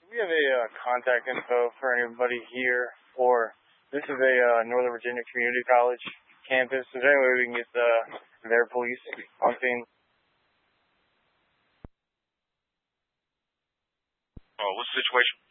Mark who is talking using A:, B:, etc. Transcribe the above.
A: we have a contact info for anybody here, or this is a Northern Virginia Community College campus. Is there any way we can get their police on scene?
B: Oh, what's the situation?